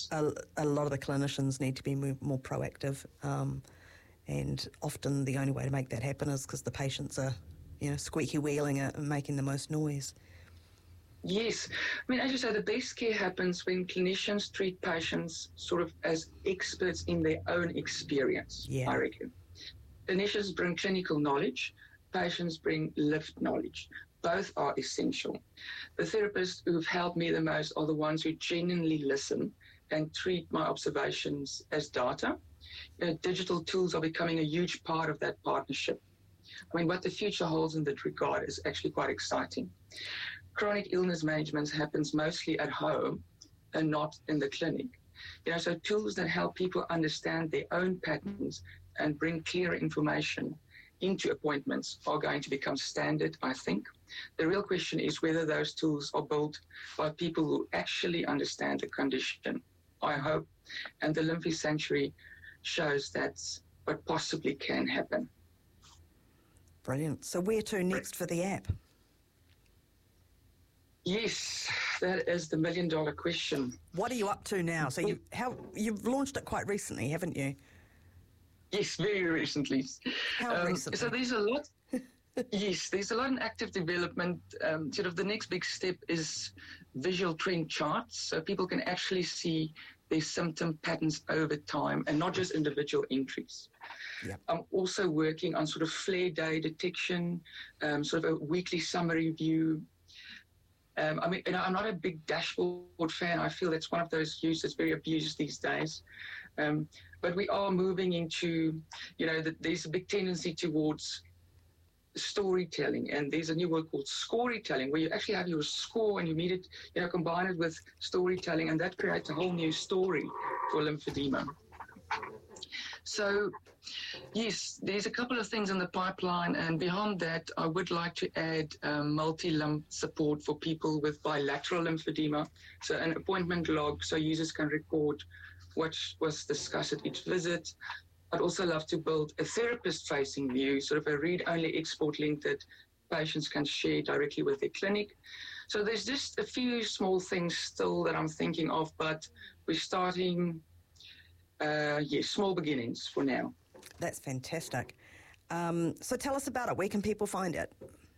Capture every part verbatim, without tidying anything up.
a, a lot of the clinicians need to be more, more proactive, um, and often the only way to make that happen is because the patients are, you know, squeaky wheeling it and making the most noise. Yes. I mean, as you say, the best care happens when clinicians treat patients sort of as experts in their own experience, Yeah. I reckon. Clinicians bring clinical knowledge, patients bring lived knowledge. Both are essential. The therapists who've helped me the most are the ones who genuinely listen and treat my observations as data. You know, digital tools are becoming a huge part of that partnership. I mean, what the future holds in that regard is actually quite exciting. Chronic illness management happens mostly at home and not in the clinic. You know, so tools that help people understand their own patterns and bring clearer information into appointments are going to become standard, I think. The real question is whether those tools are built by people who actually understand the condition. I hope, and the Lymphy Sanctuary shows that's what possibly can happen. Brilliant. So where to next for the app? Yes, that is the million dollar question. What are you up to now? So you how you've launched it quite recently, haven't you? Yes, very recently. How um, recently? So there's a lot. Yes, there's a lot in active development. Um, sort of the next big step is visual trend charts, so people can actually see their symptom patterns over time and not just individual entries. Yep. I'm also working on sort of flare day detection, um, sort of a weekly summary view. Um, I mean, you know, I'm not a big dashboard fan. I feel that's one of those views that's very abused these days. Um, but we are moving into, you know, the, there's a big tendency towards storytelling, and there's a new word called scorytelling, where you actually have your score and you meet it, you know, combine it with storytelling, and that creates a whole new story for lymphedema. So, yes, there's a couple of things in the pipeline, and beyond that, I would like to add um, multi-lymph support for people with bilateral lymphedema, so an appointment log so users can record what was discussed at each visit. I'd also love to build a therapist-facing view, sort of a read-only export link that patients can share directly with their clinic. So there's just a few small things still that I'm thinking of, but we're starting, uh, yeah, small beginnings for now. That's fantastic. Um, so tell us about it. Where can people find it?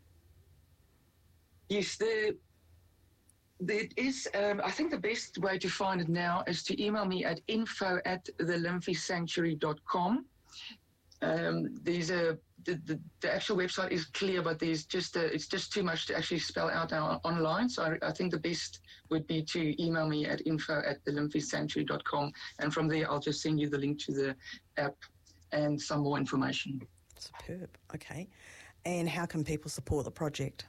Yes, the... There is, um, I think the best way to find it now is to email me at info at the lymphy sanctuary dot com. Um, there's a, the, the, the actual website is clear, but there's just a, it's just too much to actually spell out now online. So I, I think the best would be to email me at info at the lymphy sanctuary dot com. And from there, I'll just send you the link to the app and some more information. Superb. Okay. And how can people support the project?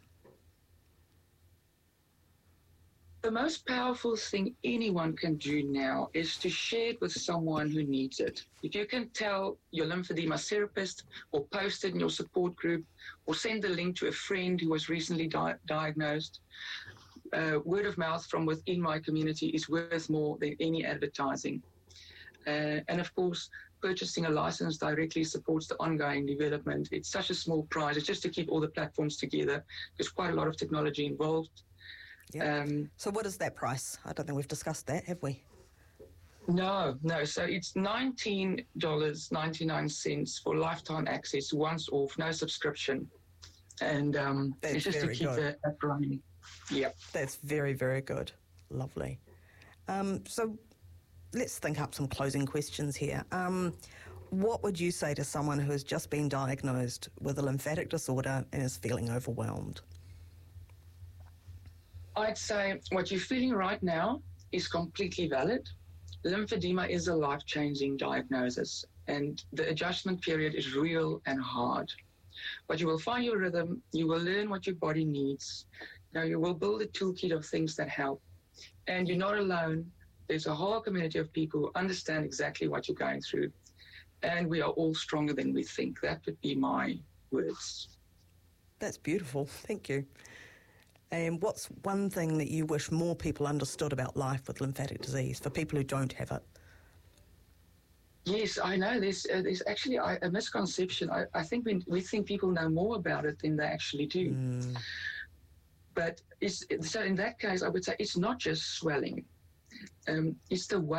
The most powerful thing anyone can do now is to share it with someone who needs it. If you can tell your lymphedema therapist, or post it in your support group, or send the link to a friend who was recently di- diagnosed, uh, word of mouth from within my community is worth more than any advertising. Uh, and of course, purchasing a license directly supports the ongoing development. It's such a small price. It's just to keep all the platforms together. There's quite a lot of technology involved. Yeah. Um, so what is that price? I don't think we've discussed that, have we? No, no. So it's nineteen dollars and ninety-nine cents for lifetime access, once off, no subscription. And um, it's just to keep good. the app running. Yeah. That's very, very good. Lovely. Um, so let's think up some closing questions here. Um, what would you say to someone who has just been diagnosed with a lymphatic disorder and is feeling overwhelmed? I'd say what you're feeling right now is completely valid. Lymphedema is a life-changing diagnosis, and the adjustment period is real and hard. But you will find your rhythm, you will learn what your body needs. Now you will build a toolkit of things that help. And you're not alone. There's a whole community of people who understand exactly what you're going through. And we are all stronger than we think. That would be my words. That's beautiful. Thank you. And what's one thing that you wish more people understood about life with lymphatic disease for people who don't have it? Yes, I know. There's uh, there's actually a, a misconception. I, I think we we think people know more about it than they actually do. Mm. But it's, so in that case, I would say it's not just swelling. Um, it's the way